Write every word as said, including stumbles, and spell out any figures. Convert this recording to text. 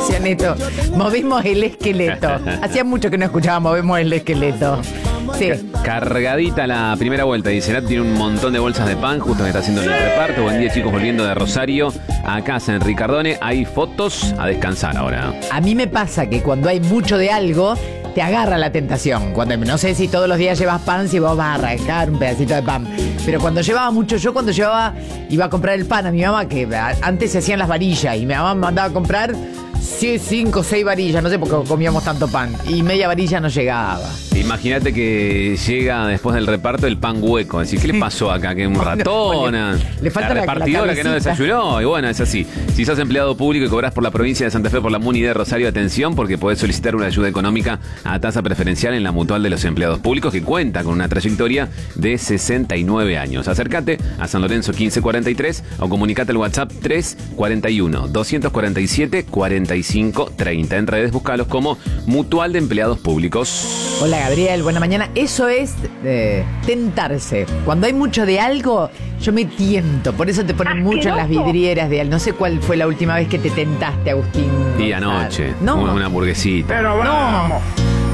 dice Neto. Movimos el esqueleto. Hacía mucho que no escuchábamos Movemos el esqueleto. Sí. Cargadita la primera vuelta, dice Nat, tiene un montón de bolsas de pan, justo que está haciendo el reparto. Buen día, chicos, volviendo de Rosario a casa en Ricardone. Hay fotos, a descansar ahora. A mí me pasa que cuando hay mucho de algo, te agarra la tentación. Cuando no sé si todos los días llevas pan, si vos vas a arrancar un pedacito de pan. Pero cuando llevaba mucho, yo cuando llevaba, iba a comprar el pan a mi mamá, que antes se hacían las varillas, y mi mamá me mandaba a comprar cinco o seis varillas, no sé por qué comíamos tanto pan, y media varilla no llegaba. Imagínate que llega después del reparto el pan hueco. Decir, ¿qué le pasó acá? Que un ratón. Le, le falta la repartidora la que no desayunó. Y bueno, es así. Si sos empleado público y cobras por la provincia de Santa Fe por la Muni de Rosario, atención, porque podés solicitar una ayuda económica a tasa preferencial en la Mutual de los Empleados Públicos, que cuenta con una trayectoria de sesenta y nueve años. Acércate a San Lorenzo quince cuarenta y tres o comunicate al WhatsApp tres cuarenta y uno, doscientos cuarenta y siete, cuarenta y cinco treinta. En redes buscalos como Mutual de Empleados Públicos. Hola Gabriel, buena mañana. Eso es eh, tentarse. Cuando hay mucho de algo, yo me tiento. Por eso te ponen ¡Asqueroso! mucho en las vidrieras de algo. No sé cuál fue la última vez que te tentaste, Agustín. Y anoche, No. una hamburguesita. Pero vamos. No.